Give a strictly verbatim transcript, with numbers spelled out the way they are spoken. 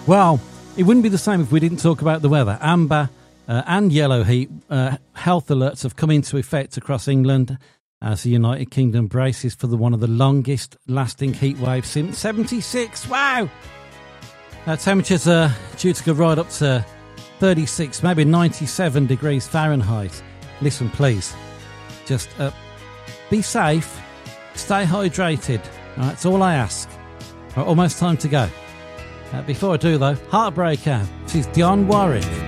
Well, it wouldn't be the same if we didn't talk about the weather. Amber uh, and yellow heat uh, health alerts have come into effect across England as the United Kingdom braces for the one of the longest lasting heat waves since seventy-six. Wow! Uh, temperatures are due to go right up to thirty-six, maybe ninety-seven degrees Fahrenheit. Listen, please, just uh, be safe, stay hydrated. All right, that's all I ask. All right, almost time to go. Uh, before I do, though, Heartbreaker. This is Dionne Warwick.